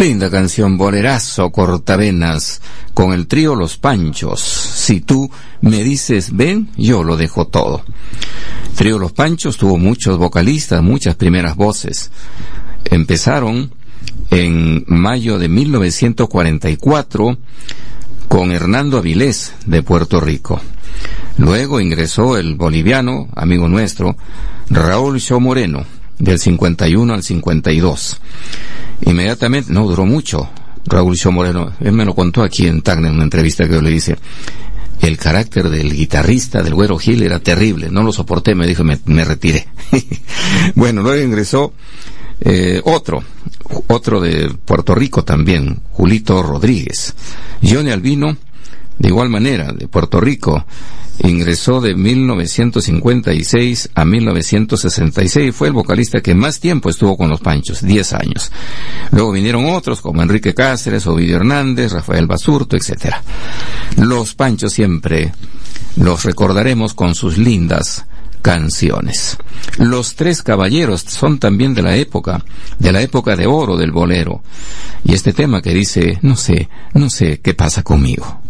Linda canción, bolerazo, cortavenas, con el trío Los Panchos. Si tú me dices ven, yo lo dejo todo. Trío Los Panchos tuvo muchos vocalistas, muchas primeras voces. Empezaron en mayo de 1944 con Hernando Avilés de Puerto Rico. Luego ingresó el boliviano, amigo nuestro, Raúl Shaw Moreno, del 51 al 52. Inmediatamente, no duró mucho, Raúl Shaw Moreno, él me lo contó aquí en Tacna en una entrevista que yo le hice. El carácter del guitarrista, del Güero Gil, era terrible, no lo soporté, me dijo, me retiré. Bueno, luego ingresó otro de Puerto Rico también, Julito Rodríguez. Johnny Albino, de igual manera, de Puerto Rico, ingresó de 1956 a 1966, fue el vocalista que más tiempo estuvo con Los Panchos, 10 años. Luego vinieron otros como Enrique Cáceres, Ovidio Hernández, Rafael Basurto, etcétera. Los Panchos siempre los recordaremos con sus lindas canciones. Los Tres Caballeros son también de la época de oro del bolero. Y este tema que dice, no sé qué pasa conmigo.